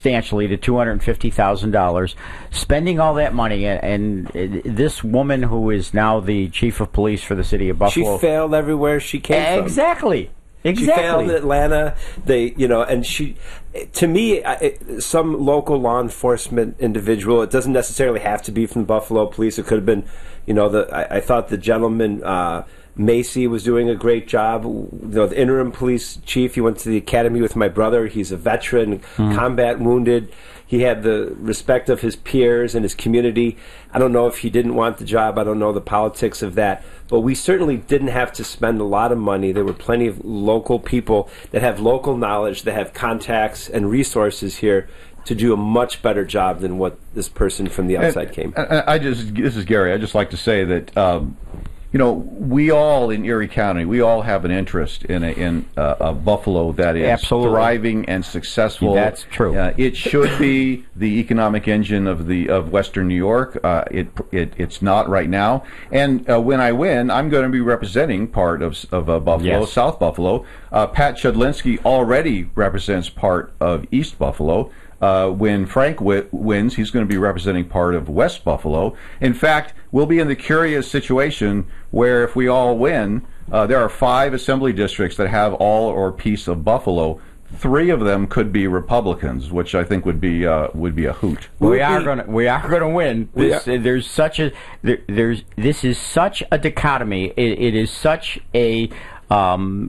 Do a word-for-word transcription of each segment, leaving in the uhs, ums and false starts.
substantially to two hundred fifty thousand dollars, spending all that money, and, and this woman who is now the chief of police for the city of Buffalo. She failed everywhere she came from. Exactly. Exactly. She failed in Atlanta. They, you know, and she, to me, it, some local law enforcement individual. It doesn't necessarily have to be from Buffalo Police. It could have been, you know, the. I, I thought the gentleman uh, Macy was doing a great job. You know, the interim police chief. He went to the academy with my brother. He's a veteran, mm-hmm. combat wounded. He had the respect of his peers and his community. I don't know if he didn't want the job. I don't know the politics of that. But we certainly didn't have to spend a lot of money. There were plenty of local people that have local knowledge, that have contacts and resources here to do a much better job than what this person from the outside and, came. I, I just, this is Gary. I just like to say that, um, you know, we all in Erie County, we all have an interest in a, in a, a Buffalo that is Absolutely. thriving and successful. That's true. Uh, it should be the economic engine of the of Western New York. Uh, it, it it's not right now. And uh, when I win, I'm going to be representing part of of uh, Buffalo, yes. South Buffalo. Uh, Pat Shudlinski already represents part of East Buffalo. Uh, when Frank w- wins, he's going to be representing part of West Buffalo. In fact, we'll be in the curious situation where if we all win, uh, there are five assembly districts that have all or piece of Buffalo. Three of them could be Republicans, which I think would be uh, would be a hoot. We are going to we are going to win. This, uh, there's such a there, there's this is such a dichotomy. It, it is such a Um,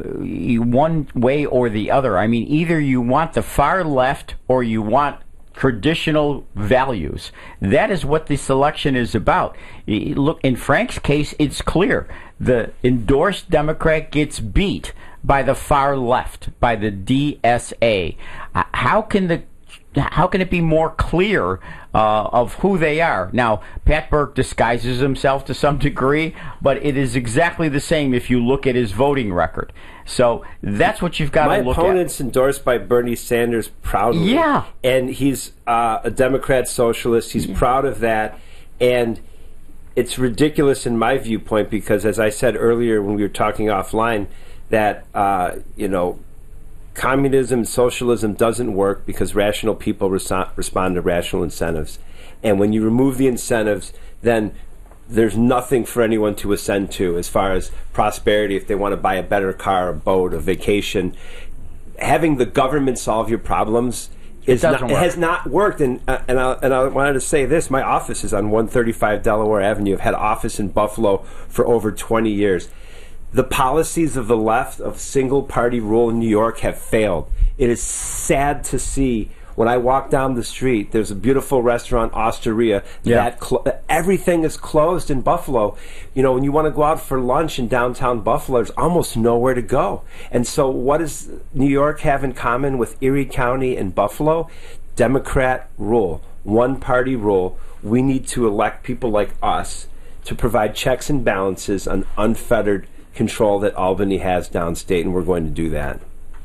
one way or the other. I mean, either you want the far left or you want traditional values. That is what this election is about. Look, in Frank's case, it's clear. The endorsed Democrat gets beat by the far left, by the D S A. How can the How can it be more clear uh, of who they are? Now, Pat Burke disguises himself to some degree, but it is exactly the same if you look at his voting record. So that's what you've got My to look at. My opponent's endorsed by Bernie Sanders proudly. Yeah. And he's uh, a Democrat socialist. He's yeah. proud of that. And it's ridiculous in my viewpoint because, as I said earlier when we were talking offline, that, uh, you know, communism, socialism doesn't work because rational people reso- respond to rational incentives. And when you remove the incentives, then there's nothing for anyone to ascend to as far as prosperity if they want to buy a better car, a boat, a vacation. Having the government solve your problems is not, it has not worked. And uh, and, I, and I wanted to say this. My office is on one thirty-five Delaware Avenue. I've had office in Buffalo for over twenty years. The policies of the left of single-party rule in New York have failed. It is sad to see when I walk down the street, there's a beautiful restaurant, Osteria, yeah. that cl- everything is closed in Buffalo. You know, when you want to go out for lunch in downtown Buffalo, there's almost nowhere to go. And so what does New York have in common with Erie County and Buffalo? Democrat rule, one-party rule. We need to elect people like us to provide checks and balances on unfettered control that Albany has downstate, and we're going to do that.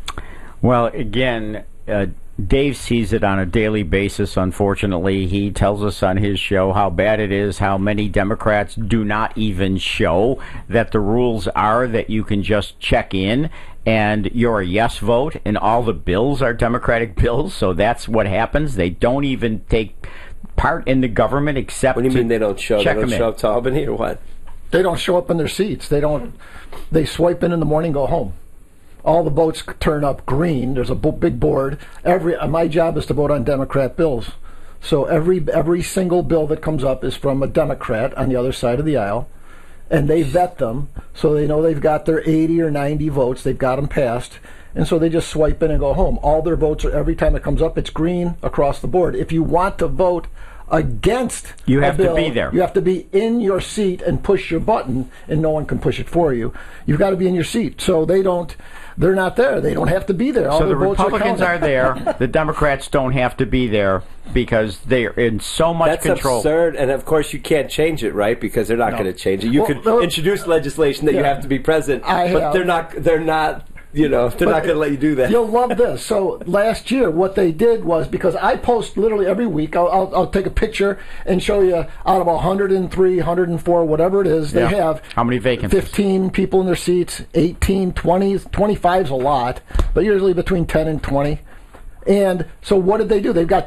Well, again, uh, Dave sees it on a daily basis, unfortunately. He tells us on his show how bad it is, how many Democrats do not even show that the rules are that you can just check in and you're a yes vote, and all the bills are Democratic bills, so that's what happens. They don't even take part in the government except What do you mean they don't show? They don't show up to Albany or what? They don't show up in their seats. They don't. They swipe in in the morning, go home. All the votes turn up green. There's a b- big board. Every uh, my job is to vote on Democrat bills. So every every single bill that comes up is from a Democrat on the other side of the aisle, and they vet them so they know they've got their eighty or ninety votes. They've got them passed, and so they just swipe in and go home. All their votes are every time it comes up, it's green across the board. If you want to vote against you have a bill, to be there. You have to be in your seat and push your button, and no one can push it for you. You've got to be in your seat. So they don't. They're not there. They don't have to be there. All so the votes Republicans are, are there. The Democrats don't have to be there because they're in so much That's control. That's absurd, and of course you can't change it, right? Because they're not no. going to change it. You well, could no, introduce legislation that yeah, you have to be present, I but have. they're not. They're not. You know, they're but not going to let you do that. You'll love this. So last year, what they did was, because I post literally every week, I'll, I'll, I'll take a picture and show you out of one hundred three, one hundred four, whatever it is, yeah. they have how many vacancies? fifteen people in their seats, eighteen, twenty, twenty-five is a lot, but usually between ten and twenty. And so what did they do? They've got